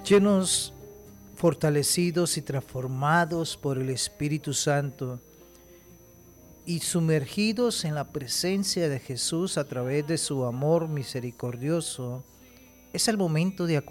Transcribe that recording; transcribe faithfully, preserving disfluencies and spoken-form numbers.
Llenos, fortalecidos y transformados por el Espíritu Santo y sumergidos en la presencia de Jesús a través de su amor misericordioso, es el momento de